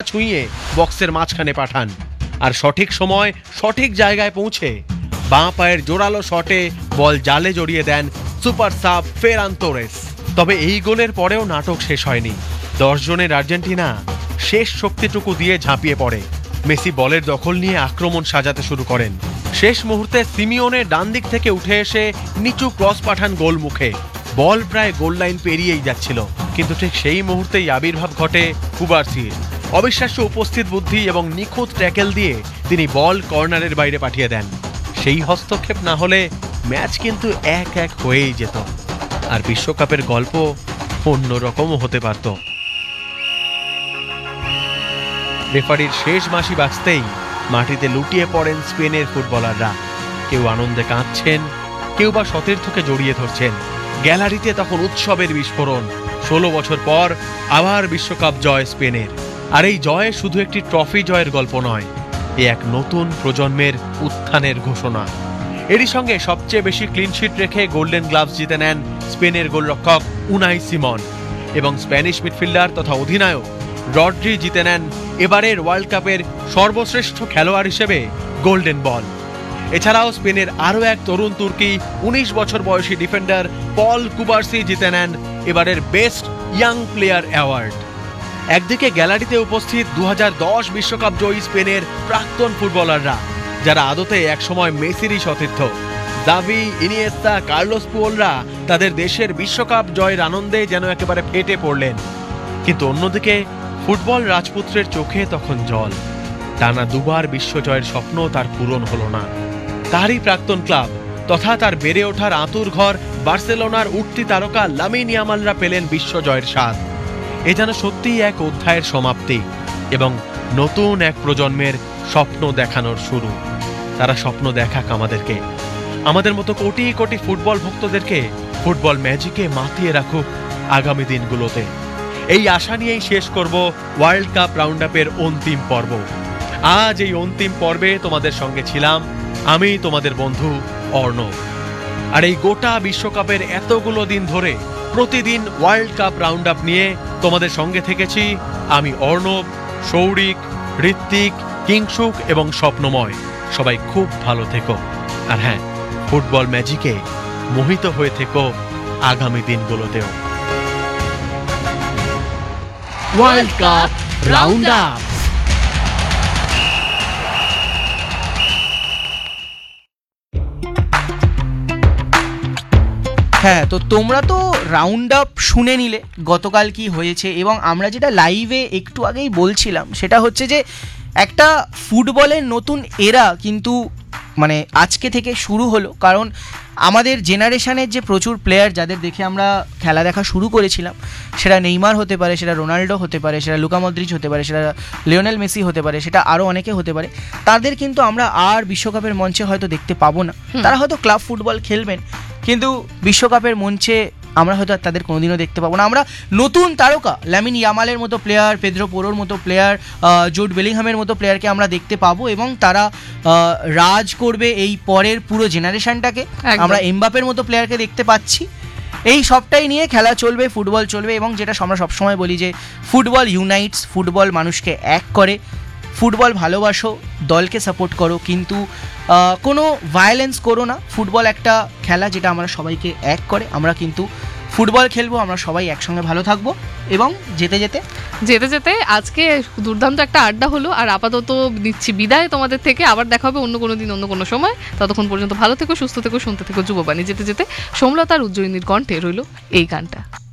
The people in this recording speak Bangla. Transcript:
ছুঁয়ে বক্সের মাঝখানে পাঠান, আর সঠিক সময় সঠিক জায়গায় পৌঁছে বাঁ পায়ের জোরালো শটে বল জালে জড়িয়ে দেন সুপার সাব ফেরান তোরেস। তবে এই গোলের পরেও নাটক শেষ হয়নি। 10 জনের আর্জেন্টিনা শেষ শক্তিটুকু দিয়ে ঝাঁপিয়ে পড়ে। মেসি বলের দখল নিয়ে আক্রমণ সাজাতে শুরু করেন। শেষ মুহূর্তে সিমিওনে ডান দিক থেকে উঠে এসে নিচু ক্রস পাঠান গোল মুখে। বল প্রায় গোল লাইন পেরিয়েই যাচ্ছিল, কিন্তু ঠিক সেই মুহূর্তেই আবির্ভাব ঘটে কুবার্সির। অবিশ্বাস্য উপস্থিত বুদ্ধি এবং নিখুঁত ট্যাকেল দিয়ে তিনি বল কর্নারের বাইরে পাঠিয়ে দেন। সেই হস্তক্ষেপ না হলে ম্যাচ কিন্তু 1-1 হয়েই যেত, আর বিশ্বকাপের গল্প অন্যরকমও হতে পারত। রেফারির শেষ বাঁশি বাজতেই মাটিতে লুটিয়ে পড়েন স্পেনের ফুটবলাররা। কেউ আনন্দে কাঁদছেন, কেউ বা সতীর্থকে জড়িয়ে ধরছেন। গ্যালারিতে তখন উৎসবের বিস্ফোরণ। 16 বছর পর আবার বিশ্বকাপ জয় স্পেনের। আর এই জয় শুধু একটি ট্রফি জয়ের গল্প নয়, এ এক নতুন প্রজন্মের উত্থানের ঘোষণা। এরই সঙ্গে সবচেয়ে বেশি ক্লিনশিট রেখে গোল্ডেন গ্লাভস জিতে নেন স্পেনের গোলরক্ষক উনাই সিমন, এবং স্প্যানিশ মিডফিল্ডার তথা অধিনায়ক রড্রি জিতে নেন এবারের ওয়ার্ল্ড কাপের সর্বশ্রেষ্ঠ খেলোয়াড় হিসেবে গোল্ডেন বল। এছাড়াও স্পেনের আরও এক তরুণ তুর্কি 19 বছর বয়সী ডিফেন্ডার পল কুবার্সি জিতে নেন এবারের বেস্ট ইয়াং প্লেয়ার অ্যাওয়ার্ড। একদিকে গ্যালারিতে উপস্থিত 2010 বিশ্বকাপ জয়ী স্পেনের প্রাক্তন ফুটবলাররা, যারা আদতে একসময় মেসিরই সতীর্থ। জাভি, ইনিয়েস্তা, কার্লোস পুয়োলরা তাদের দেশের বিশ্বকাপ জয়ের আনন্দে যেন একেবারে ফেটে পড়লেন। কিন্তু অন্যদিকে ফুটবল রাজপুত্রের চোখে তখন জল। টানা 2 বার বিশ্বজয়ের স্বপ্ন তার পূরণ হলো না। তারই প্রাক্তন ক্লাব তথা তার বেড়ে ওঠার আঁতুর ঘর বার্সেলোনার উঠতি তারকা লামিন ইয়ামালরা পেলেন বিশ্বজয়ের স্বাদ। এ যেন সত্যিই এক অধ্যায়ের সমাপ্তি এবং নতুন এক প্রজন্মের স্বপ্ন দেখানোর শুরু। তারা স্বপ্ন দেখাক আমাদেরকে, আমাদের মতো কোটি কোটি ফুটবল ভক্তদেরকে ফুটবল ম্যাজিকে মাতিয়ে রাখুক আগামী দিনগুলোতে। এই আশা নিয়েই শেষ করব ওয়ার্ল্ড কাপ রাউন্ড আপের অন্তিম পর্ব। আজ এই অন্তিম পর্বে তোমাদের সঙ্গে ছিলাম আমি, তোমাদের বন্ধু অর্ণব। আর এই গোটা বিশ্বকাপের এতগুলো দিন ধরে প্রতিদিন ওয়ার্ল্ড কাপ রাউন্ড আপ নিয়ে তোমাদের সঙ্গে থেকেছি আমি অর্ণব, সৌরিক, ঋত্বিক, কিংসুক এবং স্বপ্নময়। সবাই খুব ভালো থেকো, আর হ্যাঁ, ফুটবল ম্যাজিকে মোহিত হয়ে থেকো আগামী দিনগুলোতেও। World cup round up. হ্যাঁ, তো তোমরা তো রাউন্ড আপ শুনে নিলে গতকাল কি হয়েছে, এবং আমরা যেটা লাইভে একটু আগেই বলছিলাম সেটা হচ্ছে যে একটা ফুটবলের নতুন এরা কিন্তু মানে আজকে থেকে শুরু হলো। কারণ আমাদের জেনারেশনের যে প্রচুর প্লেয়ার যাদের দেখে আমরা খেলা দেখা শুরু করেছিলাম, সেটা নেইমার হতে পারে, সেটা রোনাল্ডো হতে পারে, সেটা লুকা মদ্রিচ হতে পারে, সেটা লিওনেল মেসি হতে পারে, সেটা আরও অনেকে হতে পারে, তাদের কিন্তু আমরা আর বিশ্বকাপের মঞ্চে হয়তো দেখতে পাবো না। তারা হয়তো ক্লাব ফুটবল খেলবেন, কিন্তু বিশ্বকাপের মঞ্চে আমরা হয়তো তাদের কোনোদিনও দেখতে পাবো না। আমরা নতুন তারকা লামিন ইয়ামালের মতো প্লেয়ার, পেদ্রো পোরোর মতো প্লেয়ার, জুড বেলিংহামের মতো প্লেয়ারকে আমরা দেখতে পাবো, এবং তারা রাজ করবে এই পরের পুরো জেনারেশনটাকে। আমরা এমবাপের মতো প্লেয়ারকে দেখতে পাচ্ছি। এই সবটাই নিয়ে খেলা চলবে, ফুটবল চলবে, এবং যেটা আমরা সবসময় বলি যে ফুটবল ইউনাইটস, ফুটবল মানুষকে এক করে। ফুটবল ভালোবাসো, দলকে সাপোর্ট করো, কিন্তু কোনো ভায়োলেন্স করো না। ফুটবল একটা খেলা যেটা আমরা সবাইকে এক করে। আমরা কিন্তু ফুটবল খেলবো, আমরা সবাই একসঙ্গে ভালো থাকবো, এবং যেতে যেতে আজকে দুর্দান্ত একটা আড্ডা হলো। আর আপাতত দিচ্ছি বিদায় তোমাদের থেকে। আবার দেখা হবে অন্য কোনো দিন, অন্য কোনো সময়। ততক্ষণ পর্যন্ত ভালো থেকো, সুস্থ থেকো, শুনতে থেকো যুববাণী। যেতে যেতে সোমলতা আর উজ্জয়িনীর কণ্ঠে রইল এই গানটা।